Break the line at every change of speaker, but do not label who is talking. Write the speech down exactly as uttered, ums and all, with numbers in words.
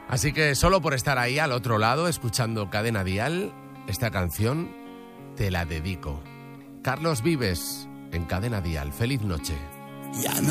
Así que solo por estar ahí al otro lado, escuchando Cadena Dial, esta canción te la dedico. Carlos Vives, en Cadena Dial. Feliz noche.
Ya no